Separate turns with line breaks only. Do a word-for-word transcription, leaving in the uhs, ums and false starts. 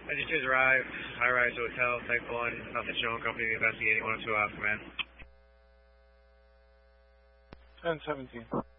I just just arrived. High rise hotel, type one, nothing shown, company investigating one oh two Alpha, man.
ten seventeen.